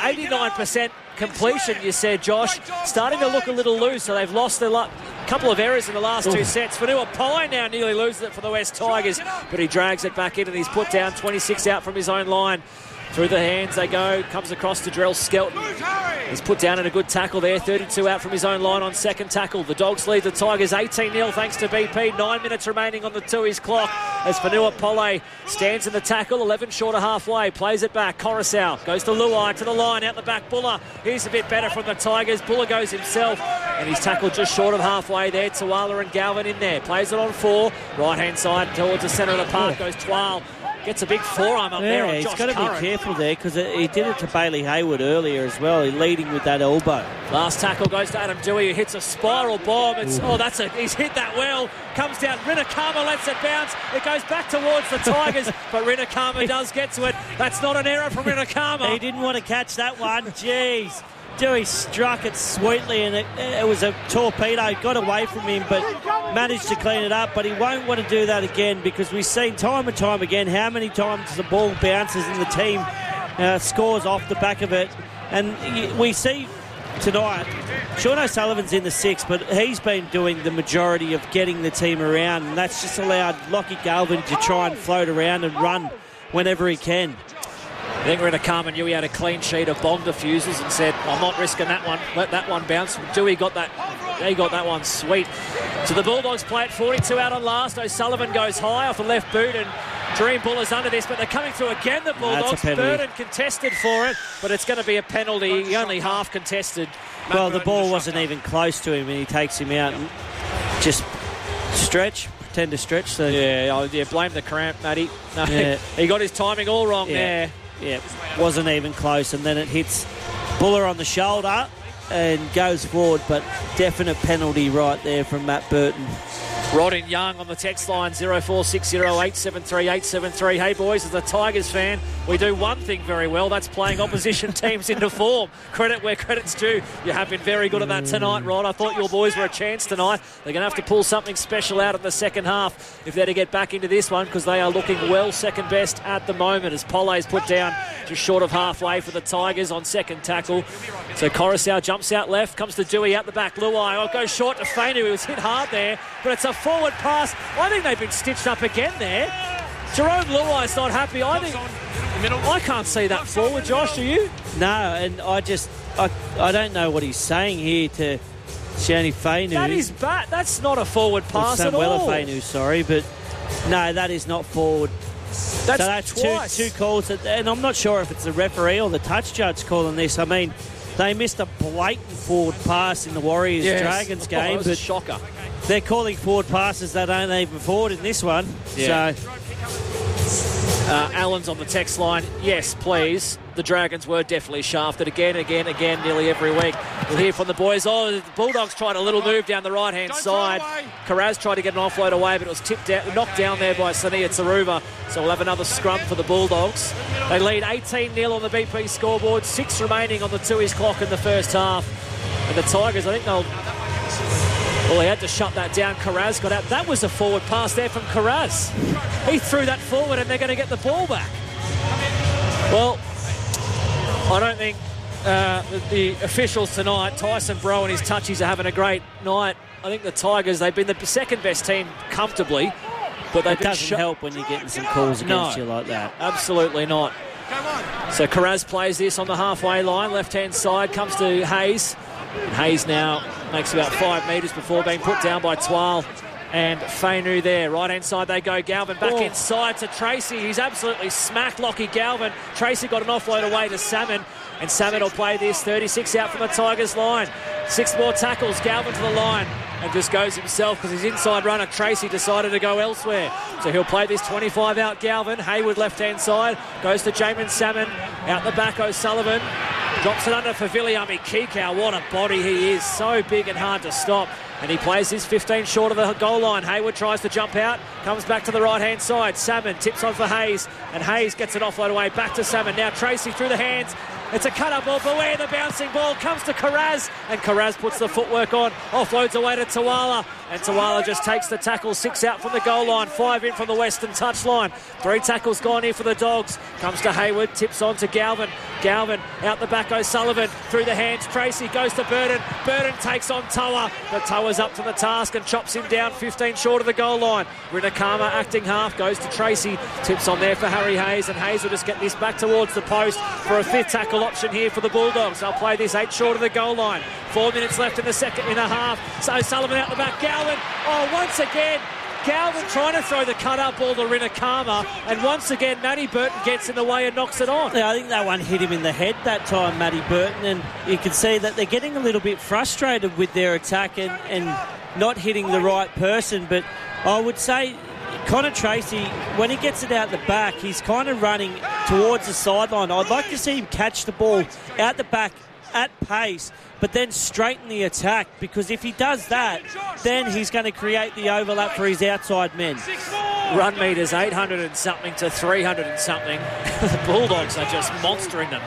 89% completion, you said, Josh, starting to look a little loose, so they've lost their couple of errors in the last 2 sets. Fanua Pole now nearly loses it for the West Tigers, but he drags it back in and he's put down 26 out from his own line. Through the hands they go, comes across to Drell Skelton. He's put down in a good tackle there, 32 out from his own line on second tackle. The Dogs lead the Tigers 18-0 thanks to BP. 9 minutes remaining on the Tooheys clock as Fanua Pole stands in the tackle, 11 short of halfway, plays it back. Coruscant goes to Luai, to the line, out the back. Buller, he's a bit better from the Tigers. Buller goes himself, and he's tackled just short of halfway there. Tawala and Galvin in there. Plays it on 4, right-hand side towards the centre of the park goes Twal. Gets a big forearm up there on Josh He's got to Curran. be careful there because he did it to Bailey Hayward earlier as well. He's leading with that elbow. Last tackle goes to Adam Dewey, who hits a spiral bomb. He's hit that well. Comes down. Rinakama lets it bounce. It goes back towards the Tigers, but Rinakama does get to it. That's not an error from Rinakama. He didn't want to catch that one. Jeez. Dewey struck it sweetly, and it was a torpedo. Got away from him, but managed to clean it up. But he won't want to do that again because we've seen time and time again how many times the ball bounces and the team scores off the back of it. And we see tonight, Sean O'Sullivan's in the 6, but he's been doing the majority of getting the team around, and that's just allowed Lockie Galvin to try and float around and run whenever he can. I think Rinakama knew he had a clean sheet of bomb defusers and said, I'm not risking that one. Let that one bounce. Dewey got that. He got that one sweet. So the Bulldogs play it 42 out on last. O'Sullivan goes high off the left boot, and Dream Buller's under this, but they're coming through again, the Bulldogs. Burton contested for it, but it's going to be a penalty. He only half contested. Well, the ball wasn't even close to him, and he takes him out and just pretend to stretch. So. Yeah, blame the cramp, Matty. No, yeah. He got his timing all wrong there. Yeah, wasn't even close, and then it hits Buller on the shoulder and goes forward, but definite penalty right there from Matt Burton. Rodin Young on the text line 0460873873. Hey boys, as a Tigers fan, we do one thing very well, that's playing opposition teams into form. Credit where credit's due. You have been very good at that tonight, Rod. I thought your boys were a chance tonight. They're going to have to pull something special out in the second half if they're to get back into this one, because they are looking well second best at the moment as Pole's put down just short of halfway for the Tigers on second tackle. So Coruscant jumps out left, comes to Dewey out the back. Luai goes short to Fainu, who was hit hard there, but it's a forward pass. I think they've been stitched up again there. Jerome Luai's not happy. I can't see that forward, Josh, do you? No, and I don't know what he's saying here to Shani Fainu. That is bad. That's not a forward pass at all. Fainu, sorry, but no, that is not forward. That's twice. two calls, and I'm not sure if it's the referee or the touch judge calling this. I mean, they missed a blatant forward pass in the Warriors-Dragons game. That was a shocker. They're calling forward passes that aren't even forward in this one. Yeah. So Alan's on the text line. Yes, please. The Dragons were definitely shafted again, nearly every week. We'll hear from the boys. Oh, the Bulldogs tried a little move down the right-hand side. Karaz tried to get an offload away, but it was knocked down there by Sania Taruva. So we'll have another scrum for the Bulldogs. They lead 18-0 on the BP scoreboard. 6 remaining on the Tooheys clock in the first half. And the Tigers, I think well, he had to shut that down. Karaz got out. That was a forward pass there from Karaz. He threw that forward and they're going to get the ball back. Well, I don't think the officials tonight, Tyson Bro and his touchies, are having a great night. I think the Tigers, they've been the second best team comfortably. But it doesn't help when you're getting some calls against you like that. Absolutely not. So Karaz plays this on the halfway line, left-hand side, comes to Hayes. And Hayes now makes about 5 metres before being put down by Twal and Fainu there. Right-hand side they go. Galvin back inside to Tracy. He's absolutely smacked Lockie Galvin. Tracy got an offload away to Salmon. And Salmon will play this. 36 out from the Tigers line. 6 more tackles. Galvin to the line. And just goes himself because his inside runner, Tracy, decided to go elsewhere. So he'll play this 25 out Galvin. Hayward left-hand side. Goes to Jamin Salmon. Out the back, O'Sullivan. Drops it under for Viliami Kikau. What a body he is. So big and hard to stop. And he plays his 15 short of the goal line. Hayward tries to jump out. Comes back to the right-hand side. Salmon tips on for Hayes. And Hayes gets an offload away. Back to Salmon. Now Tracy through the hands. It's a cut-up ball. Beware the bouncing ball. Comes to Karaz. And Karaz puts the footwork on. Offloads away to Tawala. And Tawala just takes the tackle. 6 out from the goal line. 5 in from the western touchline. 3 tackles gone here for the Dogs. Comes to Hayward. Tips on to Galvin. Galvin out the back. O'Sullivan through the hands. Tracy goes to Burden. Burden takes on Toa. But Toa's up to the task and chops him down 15 short of the goal line. Rinakama acting half. Goes to Tracy. Tips on there for Harry Hayes. And Hayes will just get this back towards the post for a 5th tackle option here for the Bulldogs. They'll play this 8 short of the goal line. 4 minutes left in the second in a half. So Sullivan out the back. Galvin. Oh, once again, Galvin trying to throw the cut-up ball to Rinakama. And once again, Matty Burton gets in the way and knocks it on. Yeah, I think that one hit him in the head that time, Matty Burton. And you can see that they're getting a little bit frustrated with their attack and not hitting the right person. But I would say Connor Tracy, when he gets it out the back, he's kind of running towards the sideline. I'd like to see him catch the ball out the back at pace, but then straighten the attack, because if he does that, then he's going to create the overlap for his outside men. Run meters 800 and something to 300 and something. The Bulldogs are just monstering them.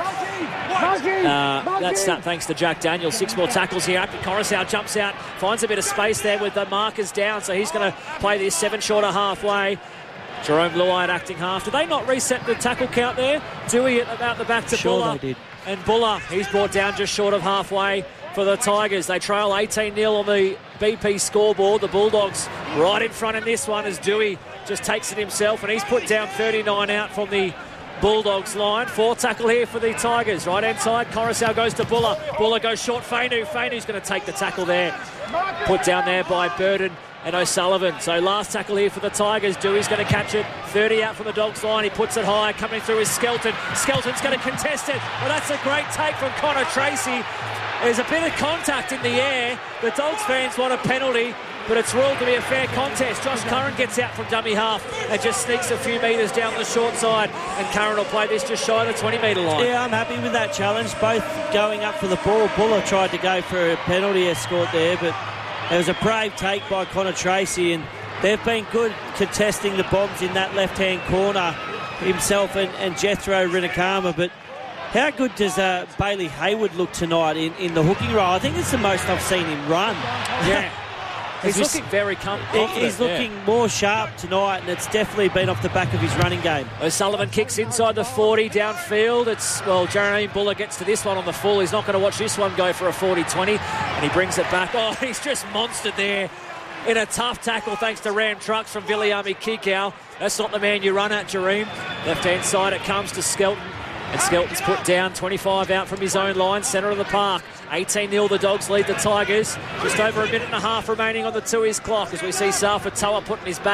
That's that thanks to Jack Daniels. 6 more tackles here. Coruscant jumps out, finds a bit of space there with the markers down, so he's going to play this 7 short of halfway. Jerome Blue-eyed acting half. Did they not reset the tackle count there? Dewey about the back to sure Buller. They did. And Buller, he's brought down just short of halfway for the Tigers. They trail 18-0 on the BP scoreboard. The Bulldogs right in front in this one as Dewey just takes it himself, and he's put down 39 out from the Bulldogs line. 4 tackle here for the Tigers. Right hand side, Coruscant goes to Buller. Buller goes short, Fainu. Fainu's going to take the tackle there. Put down there by Burden and O'Sullivan. So last tackle here for the Tigers. Dewey's going to catch it. 30 out from the Dogs line. He puts it high. Coming through is Skelton. Skelton's going to contest it. Well, that's a great take from Connor Tracy. There's a bit of contact in the air. The Dogs fans want a penalty, but it's ruled to be a fair contest. Josh Curran gets out from dummy half and just sneaks a few metres down the short side, and Curran will play this just shy of the 20-metre line. Yeah, I'm happy with that challenge. Both going up for the ball. Buller tried to go for a penalty escort there, but it was a brave take by Connor Tracy, and they've been good contesting the bombs in that left-hand corner, himself and Jethro Rinakama. But how good does Bailey Hayward look tonight in the hooking role? I think it's the most I've seen him run. Yeah. He's looking very confident. He's looking more sharp tonight, and it's definitely been off the back of his running game. O'Sullivan kicks inside the 40 downfield. Jeremy Buller gets to this one on the full. He's not going to watch this one go for a 40-20, and he brings it back. Oh, he's just monstered there in a tough tackle thanks to Ram Trucks from Viliami Kikau. That's not the man you run at, Jareem. Left-hand side it comes to Skelton. And Skelton's put down 25 out from his own line, centre of the park. 18-0 the Dogs lead the Tigers. Just over a minute and a half remaining on the Tooheys clock as we see Safa Toa putting his back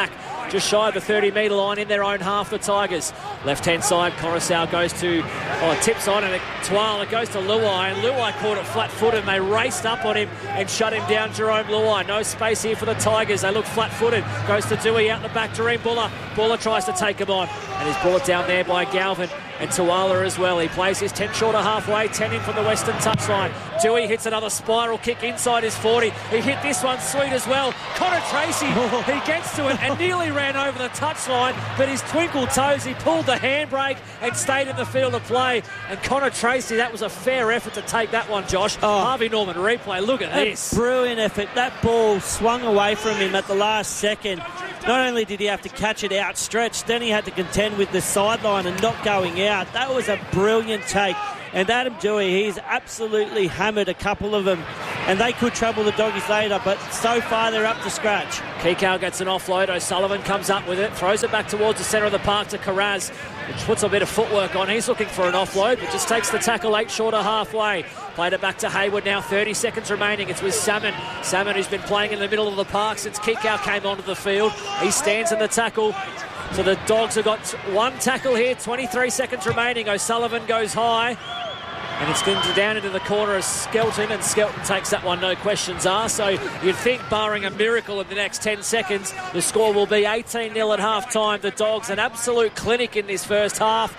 just shy of the 30-metre line in their own half, the Tigers. Left-hand side, Coruscant goes to, tips on, and Tuala goes to Luai, and Luai caught it flat-footed, and they raced up on him and shut him down, Jerome Luai. No space here for the Tigers. They look flat-footed. Goes to Dewey out the back, Dream Buller. Buller tries to take him on, and is brought down there by Galvin and Tuala as well. He plays his 10 short of halfway, 10 in from the western touchline. Dewey hits another spiral kick inside his 40. He hit this one sweet as well. Connor Tracy, he gets to it and nearly ran over the touchline, but his twinkle toes, he pulled the handbrake and stayed in the field of play. And Connor Tracy, that was a fair effort to take that one, Josh. Harvey Norman replay, look at this. Brilliant effort. That ball swung away from him at the last second. Not only did he have to catch it outstretched, then he had to contend with the sideline and not going out. That was a brilliant take. And Adam Dewey, he's absolutely hammered a couple of them. And they could trouble the Doggies later, but so far they're up to scratch. Kikau gets an offload. O'Sullivan comes up with it, throws it back towards the centre of the park to Carraz, which puts a bit of footwork on. He's looking for an offload, but just takes the tackle 8 short of halfway. Played it back to Hayward now, 30 seconds remaining. It's with Salmon. Salmon, who's been playing in the middle of the park since Kikau came onto the field. He stands in the tackle. So the Dogs have got one tackle here, 23 seconds remaining. O'Sullivan goes high. And it's down into the corner of Skelton, and Skelton takes that one, no questions asked. So you'd think, barring a miracle in the next 10 seconds, the score will be 18-0 at half-time. The Dogs, an absolute clinic in this first half,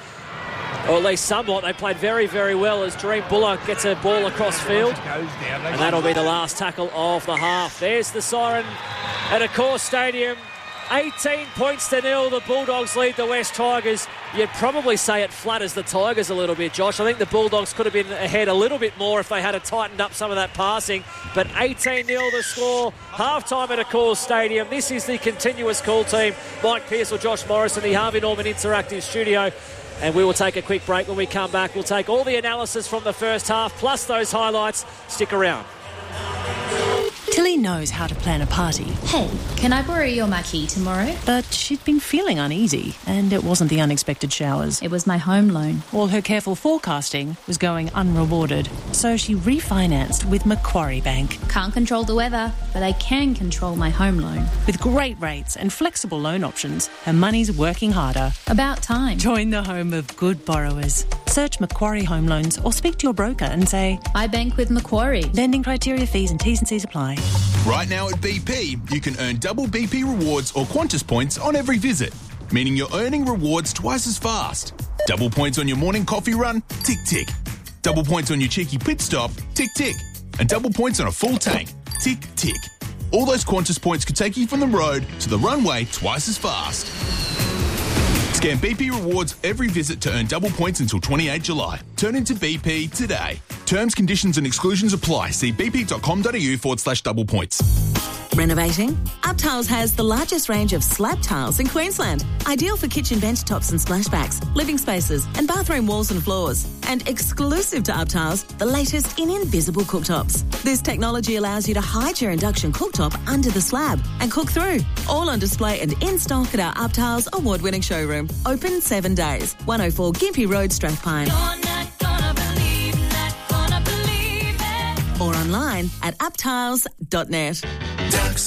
or at least somewhat. They played very, very well as Dream Buller gets a ball across field. And that'll be the last tackle of the half. There's the siren at Accor Stadium. 18 points to 0. The Bulldogs lead the West Tigers. You'd probably say it flatters the Tigers a little bit, Josh. I think the Bulldogs could have been ahead a little bit more if they had tightened up some of that passing. But 18-0 the score. Half-time at Accor Stadium. This is the continuous call team. Mike Pearce or Josh Morris in the Harvey Norman Interactive Studio. And we will take a quick break. When we come back, we'll take all the analysis from the first half, plus those highlights. Stick around. Tilly knows how to plan a party. Hey, can I borrow your marquee tomorrow? But she'd been feeling uneasy, and it wasn't the unexpected showers. It was my home loan. All her careful forecasting was going unrewarded, so she refinanced with Macquarie Bank. Can't control the weather, but I can control my home loan. With great rates and flexible loan options, her money's working harder. About time. Join the home of good borrowers. Search Macquarie Home Loans or speak to your broker and say, I bank with Macquarie. Lending criteria, fees and T's and C's apply. Right now at BP, you can earn double BP rewards or Qantas points on every visit, meaning you're earning rewards twice as fast. Double points on your morning coffee run? Tick, tick. Double points on your cheeky pit stop? Tick, tick. And double points on a full tank? Tick, tick. All those Qantas points could take you from the road to the runway twice as fast. Scan BP rewards every visit to earn double points until 28 July. Turn into BP today. Terms, conditions and exclusions apply. See bp.com.au/double points. Renovating? UpTiles has the largest range of slab tiles in Queensland. Ideal for kitchen bench tops and splashbacks, living spaces and bathroom walls and floors. And exclusive to UpTiles, the latest in invisible cooktops. This technology allows you to hide your induction cooktop under the slab and cook through. All on display and in stock at our UpTiles award-winning showroom. Open 7 days. 104 Gympie Road, Strathpine. Or online at uptiles.net.